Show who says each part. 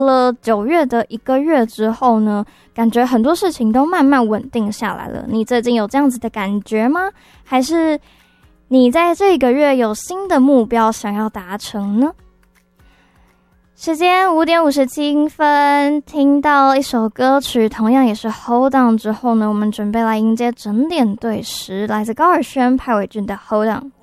Speaker 1: 了9月的1个月之后呢，感觉很多事情都慢慢稳定下来了。你最近有这样子的感觉吗？还是你在这个月有新的目标想要达成呢？时间5点57分，听到一首歌曲，同样也是 Hold On 之后呢，我们准备来迎接整点对时，来自高尔宣、派伟俊的 Hold On。